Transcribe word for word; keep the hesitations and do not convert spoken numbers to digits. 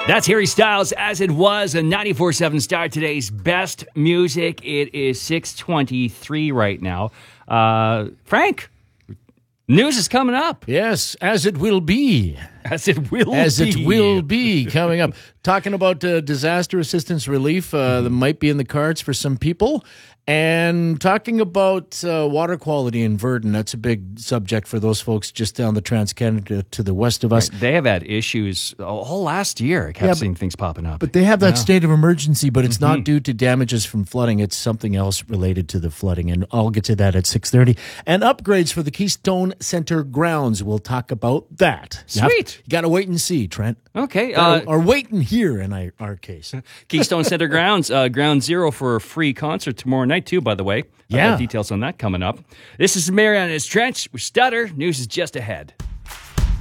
That's Harry Styles, As It Was, a ninety-four point seven Star, today's best music. It is six twenty-three right now. Uh, Frank, news is coming up. Yes, as it will be. As it will As be. it will be coming up. Talking about uh, disaster assistance relief uh, that might be in the cards for some people. And talking about uh, water quality in Virden. That's a big subject for those folks just down the Trans-Canada to the west of us. Right. They have had issues all last year. I kept Yeah, seeing but, things popping up. But they have that Yeah. state of emergency, but it's Mm-hmm. not due to damages from flooding. It's something else related to the flooding. And I'll get to that at six thirty. And upgrades for the Keystone Center grounds. We'll talk about that. You have- Sweet. You got to wait and see, Trent. Okay. Uh, or, or wait and hear in our, our case. Keystone Center Grounds, uh, Ground Zero for a free concert tomorrow night, too, by the way. Yeah. Uh, details on that coming up. This is Mariana's Trench with Stutter. News is just ahead.